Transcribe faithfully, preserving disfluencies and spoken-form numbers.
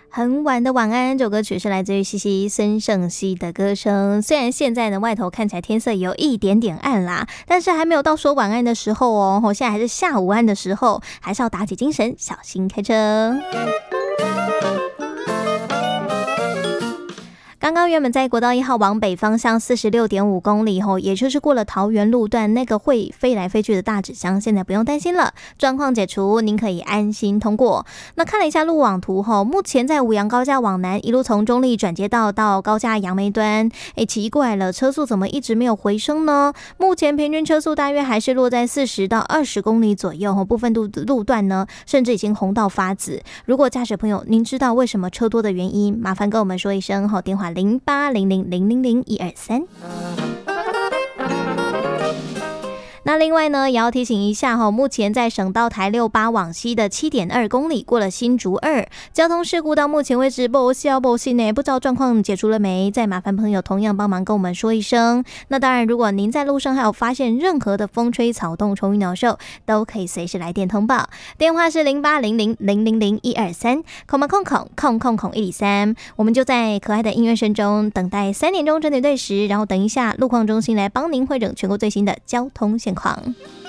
很晚的晚安，这首歌曲是来自于西西孙盛熙的歌声。虽然现在呢外头看起来天色有一点点暗啦，但是还没有到说晚安的时候哦。现在还是下午安的时候，还是要打起精神，小心开车。刚刚原本在国道一号往北方向 四十六点五 公里后，也就是过了桃园路段那个会飞来飞去的大纸箱，现在不用担心了，状况解除，您可以安心通过。那看了一下路网图后，目前在五杨高架往南，一路从中立转接道到高架杨梅端，诶，奇怪了，车速怎么一直没有回升呢？目前平均车速大约还是落在四十到二十公里左右，部分路路段呢，甚至已经红到发紫。如果驾驶朋友您知道为什么车多的原因，麻烦跟我们说一声，电话零八零零零零零一二三。那另外呢，也要提醒一下哈，目前在省道台六八往西的 七点二 公里过了新竹二，交通事故到目前为止不消不息呢，不知道状况解除了没？再麻烦朋友同样帮忙跟我们说一声。那当然，如果您在路上还有发现任何的风吹草动、虫鱼鸟兽，都可以随时来电通报，电话是零八零零零零零一二三，空嘛空空空空空一里三。我们就在可爱的音乐声中等待三点钟整点对时，然后等一下路况中心来帮您汇整全国最新的交通现况。